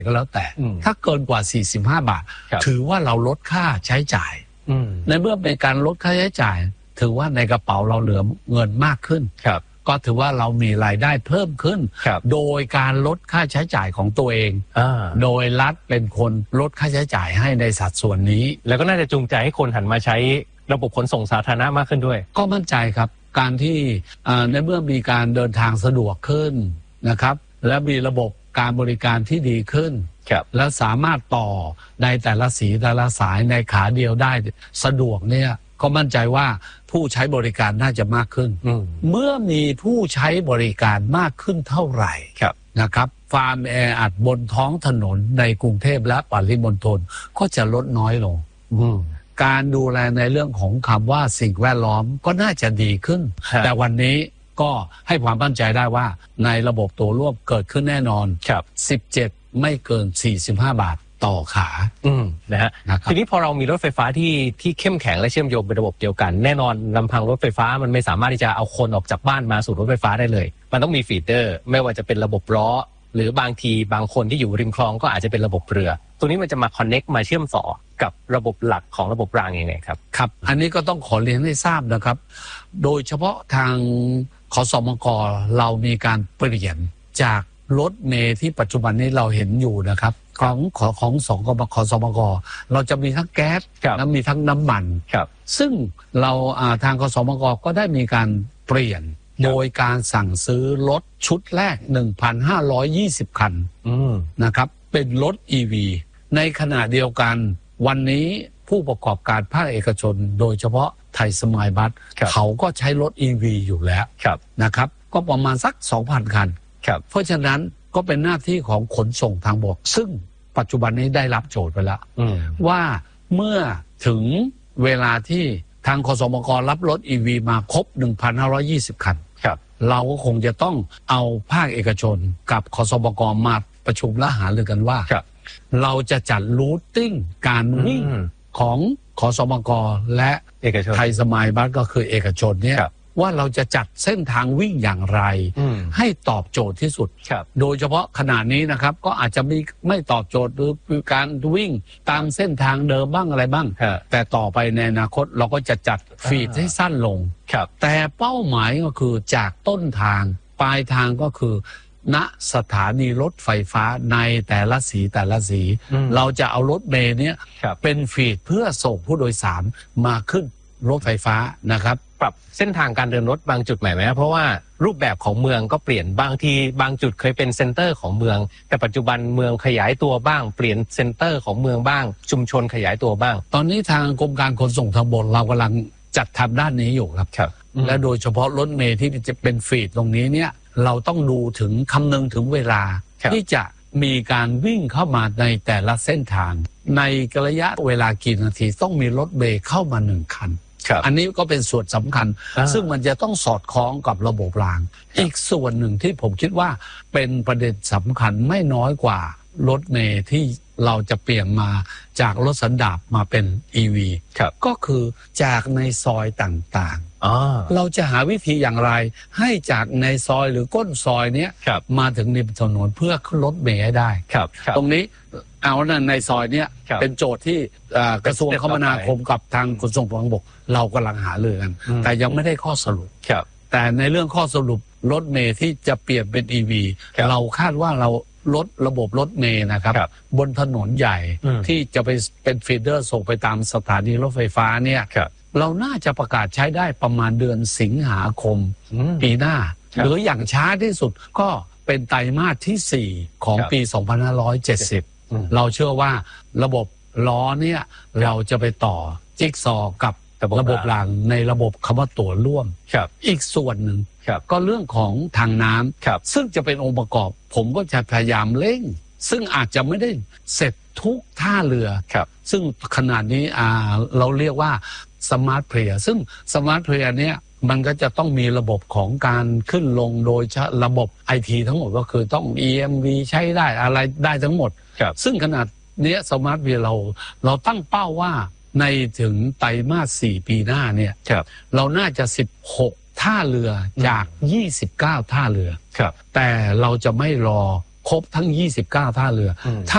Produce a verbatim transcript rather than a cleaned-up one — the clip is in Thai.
ก็แล้วแต่ถ้าเกินกว่าสี่สิบห้าบาทถือว่าเราลดค่าใช้จ่ายในเมื่อเป็นการลดค่าใช้จ่ายถือว่าในกระเป๋าเราเหลือเงินมากขึ้นก็ถือว่าเรามีรายได้เพิ่มขึ้นโดยการลดค่าใช้จ่ายของตัวเองโดยรัฐเป็นคนลดค่าใช้จ่ายให้ในสัดส่วนนี้แล้วก็น่าจะจูงใจให้คนหันมาใช้ระบบขนส่งสาธารณะมากขึ้นด้วยก็มั่นใจครับการที่ในเมื่อมีการเดินทางสะดวกขึ้นนะครับและมีระบบการบริการที่ดีขึ้นและสามารถต่อในแต่ละสีแต่ละสายในขาเดียวได้สะดวกเนี่ยก็มั่นใจว่าผู้ใช้บริการน่าจะมากขึ้นเมื่อมีผู้ใช้บริการมากขึ้นเท่าไหร่นะครับความแออัดบนท้องถนนในกรุงเทพและปริมณฑลก็จะลดน้อยลงการดูแลในเรื่องของคำว่าสิ่งแวดล้อมก็น่าจะดีขึ้นแต่วันนี้ก็ให้ความมั่นใจได้ว่าในระบบตัวร่วมเกิดขึ้นแน่นอนสิบเจ็ดไม่เกินสี่สิบห้าบาทต่อขาอืมนะฮะทีนี้พอเรามีรถไฟฟ้าที่ที่เข้มแข็งและเชื่อมโยงเป็นระบบเดียวกันแน่นอนลำพังรถไฟฟ้ามันไม่สามารถที่จะเอาคนออกจากบ้านมาสู่รถไฟฟ้าได้เลยมันต้องมีฟีเดอร์ไม่ว่าจะเป็นระบบล้อหรือบางทีบางคนที่อยู่ริมคลองก็อาจจะเป็นระบบเรือตัวนี้มันจะมาคอนเน็กมาเชื่อมต่อกับระบบหลักของระบบรางยังไงครับครับอันนี้ก็ต้องขอเรียนให้ทราบนะครับโดยเฉพาะทางขสมกเรามีการเปลี่ยนจากรถเมล์ที่ปัจจุบันนี้เราเห็นอยู่นะครับของของของสองกบขสมกเราจะมีทั้งแก๊สและมีทั้งน้ำมันซึ่งเราทางขสมกก็ได้มีการเปลี่ยนโดยการสั่งซื้อรถชุดแรก หนึ่งพันห้าร้อยยี่สิบ คันนะครับเป็นรถ อี วี ในขณะเดียวกันวันนี้ผู้ประกอบการภาคเอกชนโดยเฉพาะไทยสมายบัสเขาก็ใช้รถ อี วี อยู่แล้วนะครับก็ประมาณสัก สองพัน คันเพราะฉะนั้นก็เป็นหน้าที่ของขนส่งทางบกซึ่งปัจจุบันนี้ได้รับโจทย์ไปแล้วว่าเมื่อถึงเวลาที่ทางขสมกรับรถ อี วี มาครบ หนึ่งพันห้าร้อยยี่สิบ คันเราก็คงจะต้องเอาภาคเอกชนกับขสมกมาประชุมและหารือกันว่าเราจะจัดรูทติ้งการวิ่งของขสมกและไทยสมายบัสก็คือเอกชนเนี่ยว่าเราจะจัดเส้นทางวิ่งอย่างไรให้ตอบโจทย์ที่สุดโดยเฉพาะขณะนี้นะครับก็อาจจะมีไม่ตอบโจทย์หรือการวิ่งตามเส้นทางเดิมบ้างอะไรบ้างแต่ต่อไปในอนาคตเราก็จะจัดฟีดให้สั้นลงแต่เป้าหมายก็คือจากต้นทางปลายทางก็คือณสถานีรถไฟฟ้าในแต่ละสีแต่ละสีเราจะเอารถเมล์เนี้ยเป็นฟีดเพื่อส่งผู้โดยสารมาขึ้นรถไฟฟ้านะครับปรับเส้นทางการเดินรถบางจุดใหม่ไหมเพราะว่ารูปแบบของเมืองก็เปลี่ยนบางทีบางจุดเคยเป็นเซ็นเตอร์ของเมืองแต่ปัจจุบันเมืองขยายตัวบ้างเปลี่ยนเซ็นเตอร์ของเมืองบ้างชุมชนขยายตัวบ้างตอนนี้ทางกรมการขนส่งทางบกเรากำลังจัดทำด้านนี้อยู่ครับและโดยเฉพาะรถเมล์ที่จะเป็นฟีดตรงนี้เนี่ยเราต้องดูถึงคำนึงถึงเวลาที่จะมีการวิ่งเข้ามาในแต่ละเส้นทางในระยะเวลากี่นาทีต้องมีรถเมล์เข้ามาหนึ่งคันอันนี้ก็เป็นส่วนสำคัญซึ่งมันจะต้องสอดคล้องกับระบบรางอีกส่วนหนึ่งที่ผมคิดว่าเป็นประเด็นสำคัญไม่น้อยกว่ารถเมล์ที่เราจะเปลี่ยนมาจากรถสันดาปมาเป็น อี วี ก็คือจากในซอยต่างๆเราจะหาวิธีอย่างไรให้จากในซอยหรือก้นซอยนี้มาถึงริมถนนเพื่อขึ้นรถเมล์ให้ได้ตรงนี้เอานั้นในซอยเนี้ยเป็นโจทย์ที่กระทรวงคมนาคมกับทางขนส่งทางบกเรากำลังหารือกันแต่ยังไม่ได้ข้อสรุปแต่ในเรื่องข้อสรุปรถเมล์ที่จะเปลี่ยนเป็น อี วี เราคาดว่าเราลดระบบรถเมล์นะครับบนถนนใหญ่ที่จะไปเป็นฟีเดอร์ส่งไปตามสถานีรถไฟฟ้าเนี่ยเราน่าจะประกาศใช้ได้ประมาณเดือนสิงหาคมปีหน้าหรืออย่างช้าที่สุดก็เป็นไตรมาสที่สี่ของปีสองพันห้าร้อยเจ็ดสิบเราเชื่อว่าระบบล้อเนี่ยเราจะไปต่อจิ๊กซอกับระบบรางในระบบคำว่าตั๋วร่วมอีกส่วนหนึ่งก็เรื่องของทางน้ำซึ่งจะเป็นองค์ประกอบผมก็จะพยายามเร่งซึ่งอาจจะไม่ได้เสร็จทุกท่าเรือซึ่งขนาดนี้เราเรียกว่าสมาร์ทเพลียซึ่งสมาร์ทเพลียเนี่ยมันก็จะต้องมีระบบของการขึ้นลงโดยระบบ ไอ ที ทั้งหมดก็คือต้อง อี เอ็ม วี ใช้ได้อะไรได้ทั้งหมดซึ่งขนาดนี้สมาร์ทเพลียเราเราตั้งเป้าว่าในถึงไตรมาสสี่ปีหน้าเนี่ยเราน่าจะสิบหกท่าเรือจากยี่สิบเก้าท่าเรือแต่เราจะไม่รอครบทั้งยี่สิบเก้าท่าเรือ